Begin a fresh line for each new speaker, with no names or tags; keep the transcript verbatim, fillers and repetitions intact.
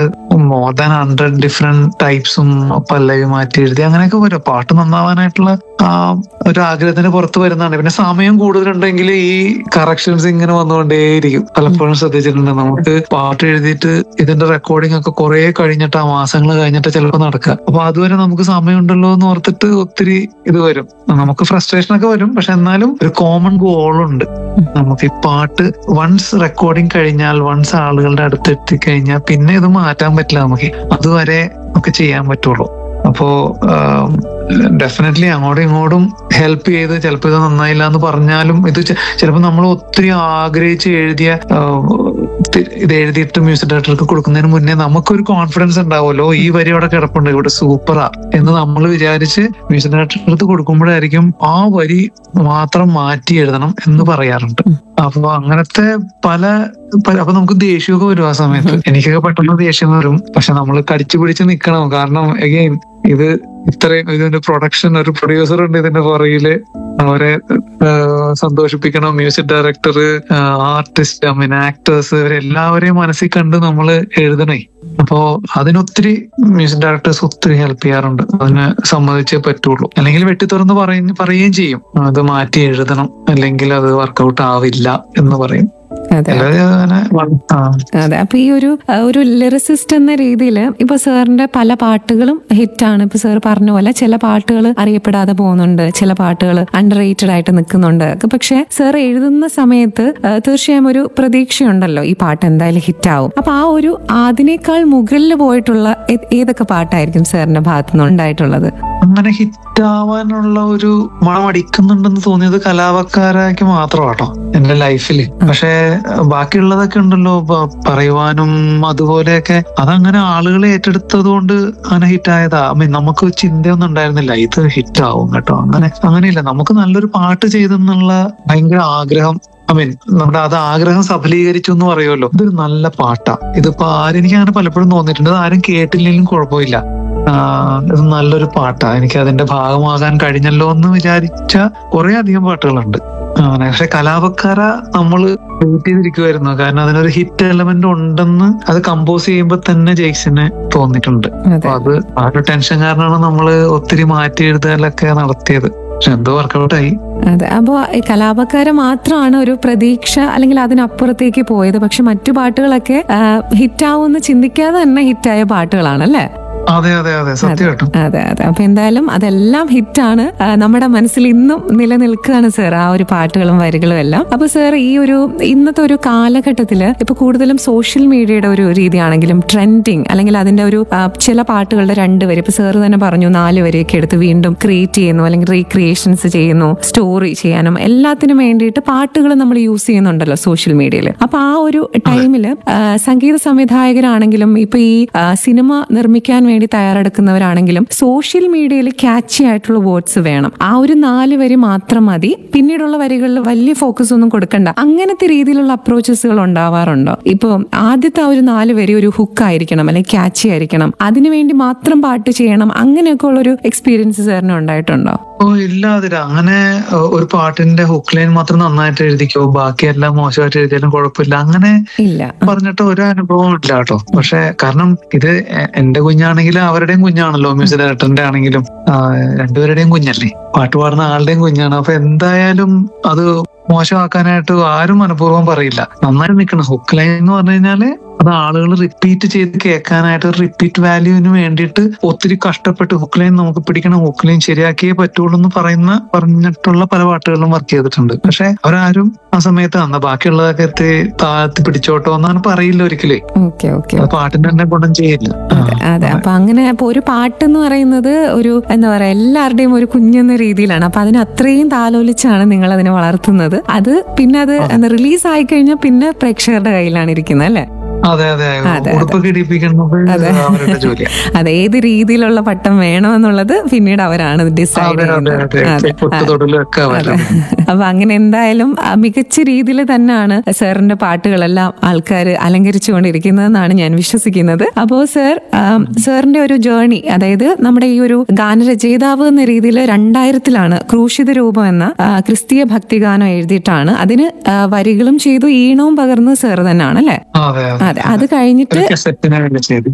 More than hundred different ടൈപ്സും പല്ലവി മാറ്റി എഴുതി അങ്ങനെയൊക്കെ വരും. പാട്ട് നന്നാവാനായിട്ടുള്ള ആ ഒരു ആഗ്രഹത്തിന് പുറത്ത് വരുന്നതാണ്. പിന്നെ സമയം കൂടുതലുണ്ടെങ്കിൽ ഈ കറക്ഷൻസ് ഇങ്ങനെ വന്നുകൊണ്ടേയിരിക്കും. പലപ്പോഴും ശ്രദ്ധിച്ചിട്ടുണ്ട്, നമുക്ക് പാട്ട് എഴുതിയിട്ട് ഇതിന്റെ റെക്കോർഡിംഗ് ഒക്കെ കുറെ കഴിഞ്ഞിട്ട് ആ മാസങ്ങൾ കഴിഞ്ഞിട്ട് ചിലപ്പോൾ നടക്കുക. അപ്പൊ അതുവരെ നമുക്ക് സമയമുണ്ടല്ലോ എന്ന് ഓർത്തിട്ട് ഒത്തിരി ഇത് വരും, നമുക്ക് ഫ്രസ്ട്രേഷൻ ഒക്കെ വരും. പക്ഷെ എന്നാലും ഒരു കോമൺ ഗോളുണ്ട്. നമുക്ക് ഈ പാട്ട് വൺസ് റെക്കോർഡിംഗ് കഴിഞ്ഞാൽ, വൺസ് ആളുകളുടെ അടുത്ത് എത്തിക്കഴിഞ്ഞാൽ പിന്നെ ഇത് മാറ്റാൻ പറ്റില്ല. നമുക്ക് അതുവരെ നമുക്ക് ചെയ്യാൻ പറ്റുള്ളൂ. അപ്പോ ഡെഫിനറ്റ്ലി അങ്ങോട്ടും ഇങ്ങോട്ടും ഹെൽപ്പ് ചെയ്ത് ചിലപ്പോൾ ഇത് നന്നായില്ല എന്ന് പറഞ്ഞാലും ഇത് ചിലപ്പോൾ നമ്മൾ ഒത്തിരി ആഗ്രഹിച്ച് എഴുതിയ ഇത് എഴുതിയിട്ട് മ്യൂസിക് ഡയറക്ടർക്ക് കൊടുക്കുന്നതിന് മുന്നേ നമുക്കൊരു കോൺഫിഡൻസ് ഉണ്ടാവുമല്ലോ, ഈ വരി അവിടെ കിടപ്പുണ്ട്, ഇവിടെ സൂപ്പറാ എന്ന് നമ്മൾ വിചാരിച്ച് മ്യൂസിക് ഡയറക്ടർക്ക് അടുത്ത് കൊടുക്കുമ്പോഴായിരിക്കും ആ വരി മാത്രം മാറ്റി എഴുതണം എന്ന് പറയാറുണ്ട്. അപ്പൊ അങ്ങനത്തെ പല അപ്പൊ നമുക്ക് ദേഷ്യമൊക്കെ വരും ആ സമയത്ത്. എനിക്കൊക്കെ പെട്ടെന്ന് ദേഷ്യം വരും. പക്ഷെ നമ്മൾ കടിച്ചു പിടിച്ച് നിൽക്കണം. കാരണം അഗെയിൻ ഇത് ഇത്രയും ഇതിന്റെ പ്രൊഡക്ഷൻ, ഒരു പ്രൊഡ്യൂസർ ഉണ്ട് ഇതിന്റെ പുറകില്, അവരെ സന്തോഷിപ്പിക്കണം. Music director, artist, I mean actors, ഇവരെല്ലാവരെയും മനസ്സിൽ കണ്ട് നമ്മൾ എഴുതണേ. അപ്പോ അതിനൊത്തിരി മ്യൂസിക് ഡയറക്ടേഴ്സ് ഒത്തിരി ഹെൽപ്പ് ചെയ്യാറുണ്ട്. അതിന് സമ്മതിച്ചേ പറ്റുള്ളൂ. അല്ലെങ്കിൽ വെട്ടി തുറന്ന് പറയും പറയുകയും ചെയ്യും, അത് മാറ്റി എഴുതണം അല്ലെങ്കിൽ അത് വർക്കൗട്ട് ആവില്ല എന്ന് പറയും.
അതെ അതെ. അപ്പൊ ഈ ഒരു ഒരു ലിറിസിസ്റ്റ് എന്ന രീതിയിൽ ഇപ്പൊ സാറിന്റെ പല പാട്ടുകളും ഹിറ്റാണ്. ഇപ്പൊ സാർ പറഞ്ഞ പോലെ ചില പാട്ടുകൾ അറിയപ്പെടാതെ പോകുന്നുണ്ട്, ചില പാട്ടുകൾ അണ്ടർ റേറ്റഡ് ആയിട്ട് നിൽക്കുന്നുണ്ട്. പക്ഷെ സാർ എഴുതുന്ന സമയത്ത് തീർച്ചയായും ഒരു പ്രതീക്ഷയുണ്ടല്ലോ, ഈ പാട്ട് എന്തായാലും ഹിറ്റാവും. അപ്പൊ ആ ഒരു അതിനേക്കാൾ മുകളിൽ പോയിട്ടുള്ള ഏതൊക്കെ പാട്ടായിരിക്കും സാറിന്റെ ഭാഗത്തുനിന്ന് ഉണ്ടായിട്ടുള്ളത്?
അങ്ങനെ ഹിറ്റാവാനുള്ള ഒരു മണം അടിക്കുന്നുണ്ടെന്ന് തോന്നിയത് കലാപക്കാരാക്കി മാത്രമാട്ടോ എന്റെ ലൈഫിൽ. പക്ഷെ ബാക്കിയുള്ളതൊക്കെ ഉണ്ടല്ലോ പറയുവാനും അതുപോലെയൊക്കെ, അതങ്ങനെ ആളുകൾ ഏറ്റെടുത്തത് കൊണ്ട് അങ്ങനെ ഹിറ്റായതാ. ഐ മീൻ നമുക്ക് ചിന്തയൊന്നും ഉണ്ടായിരുന്നില്ല ഇത് ഹിറ്റാവും കേട്ടോ, അങ്ങനെ അങ്ങനെയില്ല. നമുക്ക് നല്ലൊരു പാട്ട് ചെയ്തെന്നുള്ള ഭയങ്കര ആഗ്രഹം, ഐ മീൻ നമ്മുടെ അത് ആഗ്രഹം സഫലീകരിച്ചു എന്ന് പറയുമല്ലോ. ഇതൊരു നല്ല പാട്ടാ, ഇതിപ്പോ ആരും, എനിക്ക് അങ്ങനെ പലപ്പോഴും തോന്നിയിട്ടുണ്ട്, ഇത് ആരും കേട്ടില്ലെങ്കിലും കുഴപ്പമില്ല, ഇത് നല്ലൊരു പാട്ടാ, എനിക്ക് അതിന്റെ ഭാഗമാകാൻ കഴിഞ്ഞല്ലോ എന്ന് വിചാരിച്ച കുറെ അധികം പാട്ടുകളുണ്ട്. പക്ഷെ കലാപക്കാര നമ്മള് വെയിറ്റ് ചെയ്തിരിക്കുമായിരുന്നു. കാരണം അതിനൊരു ഹിറ്റ് എലമെന്റ് ഉണ്ടെന്ന് അത് കമ്പോസ് ചെയ്യുമ്പോൾ തന്നെ ജെയ്സിന് തോന്നിയിട്ടുണ്ട്. അപ്പൊ അത് ആ ഒരു ടെൻഷൻ കാരണമാണ് നമ്മള് ഒത്തിരി മാറ്റി എഴുതലൊക്കെ നടത്തിയത്. പക്ഷെ എന്തോ വർക്കൗട്ടായി.
അതെ. അപ്പൊ ഈ കലാപക്കാര മാത്രമാണ് ഒരു പ്രതീക്ഷ അല്ലെങ്കിൽ അതിനപ്പുറത്തേക്ക് പോയത്. പക്ഷെ മറ്റു പാട്ടുകളൊക്കെ ഹിറ്റാവുമെന്ന് ചിന്തിക്കാതെ തന്നെ ഹിറ്റായ പാട്ടുകളാണ് അല്ലേ?
അതെ അതെ അതെ സത്യമായിട്ടും.
അതെ അതെ. അപ്പൊ എന്തായാലും അതെല്ലാം ഹിറ്റാണ്, നമ്മുടെ മനസ്സിൽ ഇന്നും നിലനിൽക്കുകയാണ് സാർ ആ ഒരു പാട്ടുകളും വരികളും എല്ലാം. അപ്പൊ സാർ ഈ ഒരു ഇന്നത്തെ ഒരു കാലഘട്ടത്തില് ഇപ്പൊ കൂടുതലും സോഷ്യൽ മീഡിയയുടെ ഒരു രീതിയാണെങ്കിലും ട്രെൻഡിങ് അല്ലെങ്കിൽ അതിന്റെ ഒരു ചില പാട്ടുകളുടെ രണ്ട് വരി, ഇപ്പൊ സാർ തന്നെ പറഞ്ഞു നാല് വരിയൊക്കെ എടുത്ത് വീണ്ടും ക്രിയേറ്റ് ചെയ്യുന്നു അല്ലെങ്കിൽ റീക്രിയേഷൻസ് ചെയ്യുന്നു, സ്റ്റോറി ചെയ്യാനും എല്ലാത്തിനും വേണ്ടിയിട്ട് പാട്ടുകൾ നമ്മൾ യൂസ് ചെയ്യുന്നുണ്ടല്ലോ സോഷ്യൽ മീഡിയയിൽ. അപ്പൊ ആ ഒരു ടൈമില് സംഗീത സംവിധായകരാണെങ്കിലും ഇപ്പൊ ഈ സിനിമ നിർമ്മിക്കാൻ വേണ്ടി തയ്യാറെടുക്കുന്നവരാണെങ്കിലും സോഷ്യൽ മീഡിയയിൽ ക്യാച്ചി ആയിട്ടുള്ള വേർഡ്സ് വേണം. ആ ഒരു നാല് വരി മാത്രം മതി, പിന്നീടുള്ള വരികളിൽ വലിയ ഫോക്കസ് ഒന്നും കൊടുക്കണ്ട. അങ്ങനത്തെ രീതിയിലുള്ള അപ്രോച്ചസുകൾ ഉണ്ടാവാറുണ്ടോ? ഇപ്പൊ ആദ്യത്തെ ആ ഒരു നാല് വരി ഒരു ഹുക്ക് ആയിരിക്കണം അല്ലെങ്കിൽ ക്യാച്ചി ആയിരിക്കണം, അതിനുവേണ്ടി മാത്രം പാട്ട് ചെയ്യണം, അങ്ങനെയൊക്കെ ഉള്ളൊരു എക്സ്പീരിയൻസ് സാറിന് ഉണ്ടായിട്ടുണ്ടോ?
ഓ ഇല്ല, അതില്ല. അങ്ങനെ ഒരു പാട്ടിന്റെ ഹുക്ക് ലൈൻ മാത്രം നന്നായിട്ട് എഴുതിക്കോ ബാക്കിയെല്ലാം മോശമായിട്ട് എഴുതിയാലും കുഴപ്പമില്ല അങ്ങനെ
ഇല്ല
പറഞ്ഞിട്ട് ഒരു അനുഭവം ഇല്ല കേട്ടോ. പക്ഷെ കാരണം ഇത് എന്റെ കുഞ്ഞാണെങ്കിലും അവരുടെയും കുഞ്ഞാണല്ലോ, മ്യൂസിക് ഡയറക്ടറിന്റെ ആണെങ്കിലും രണ്ടുപേരുടെയും കുഞ്ഞല്ലേ, പാട്ട് പാടുന്ന ആളുടെയും കുഞ്ഞാണ്. അപ്പൊ എന്തായാലും അത് മോശമാക്കാനായിട്ട് ആരും മനഃപൂർവ്വം പറയില്ല. നന്നായി നിൽക്കണം. ഹുക്ക് ലൈൻ എന്ന് പറഞ്ഞു കഴിഞ്ഞാല് അത് ആളുകൾ റിപ്പീറ്റ് ചെയ്ത് കേൾക്കാനായിട്ട് റിപ്പീറ്റ് വാല്യൂവിന് വേണ്ടിയിട്ട് ഒത്തിരി കഷ്ടപ്പെട്ട് ഹുക്ക് ലൈൻ നമുക്ക് പിടിക്കണം, ഹുക്ക് ലൈൻ ശരിയാക്കിയേ പറ്റുള്ളൂ എന്ന് പറയുന്ന പറഞ്ഞിട്ടുള്ള പല പാട്ടുകളിലും വർക്ക് ചെയ്തിട്ടുണ്ട്. പക്ഷെ അവരാരും ആ സമയത്ത് അന്ന് ബാക്കിയുള്ളതൊക്കെ എത്തി താഴ്ത്തി പിടിച്ചോട്ടോ എന്നാണ് പറയില്ല ഒരിക്കലേ. പാട്ടിന്റെ തന്നെ ഗുണം ചെയ്യില്ല.
അതെ. അപ്പൊ അങ്ങനെ അപ്പൊ ഒരു പാട്ട് എന്ന് പറയുന്നത് ഒരു എന്താ പറയാ എല്ലാവരുടെയും ഒരു കുഞ്ഞെന്ന രീതിയിലാണ്. അപ്പൊ അതിന് അത്രയും താലോലിച്ചാണ് നിങ്ങൾ അതിനെ വളർത്തുന്നത്. അത് പിന്നെ അത് റിലീസ് ആയി കഴിഞ്ഞാൽ പിന്നെ പ്രേക്ഷകരുടെ കയ്യിലാണ് ഇരിക്കുന്നത് അല്ലെ?
അതെ അതെ
അതെ. ഏത് രീതിയിലുള്ള പട്ടം വേണമെന്നുള്ളത് പിന്നീട് അവരാണ് ഡിസൈഡ് ചെയ്യുന്നത്. അപ്പൊ അങ്ങനെ എന്തായാലും മികച്ച രീതിയിൽ തന്നെയാണ് സാറിന്റെ പാട്ടുകളെല്ലാം ആൾക്കാർ അലങ്കരിച്ചുകൊണ്ടിരിക്കുന്നതെന്നാണ് ഞാൻ വിശ്വസിക്കുന്നത്. അപ്പോ സർ സാറിന്റെ ഒരു ജേർണി, അതായത് നമ്മുടെ ഈ ഒരു ഗാനരചയിതാവ് എന്ന രീതിയിൽ രണ്ടായിരത്തിലാണ് ക്രൂശിത രൂപം എന്ന ക്രിസ്തീയ ഭക്തിഗാനം എഴുതിയിട്ടാണ് അതിന് വരികളും ചെയ്തു ഈണവും പകർന്നത് സാർ തന്നെയാണ് അല്ലെ? അതെ. അത് കഴിഞ്ഞിട്ട്